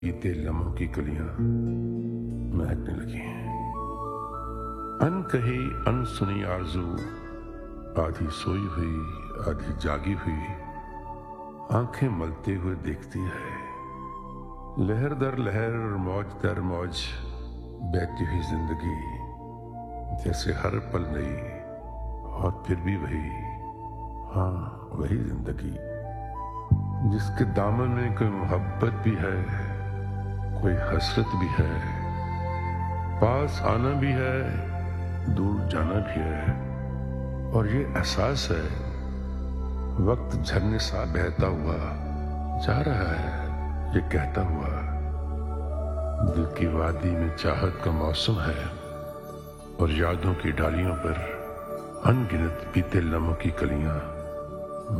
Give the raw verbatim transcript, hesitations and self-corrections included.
बीते लम्हों की कलियां महकने लगी हैं। अनकही अनसुनी आरज़ू आधी सोई हुई आधी जागी हुई आंखें मलते हुए देखती है। लहर दर लहर मौज दर मौज बहती हुई जिंदगी जैसे हर पल नई और फिर भी वही, हाँ वही जिंदगी जिसके दामन में कोई मोहब्बत भी है, कोई हसरत भी है, पास आना भी है, दूर जाना भी है। और ये एहसास है वक्त झरने सा बहता हुआ जा रहा है, ये कहता हुआ दिल की वादी में चाहत का मौसम है और यादों की डालियों पर अनगिनत बीते लम्हों की कलियां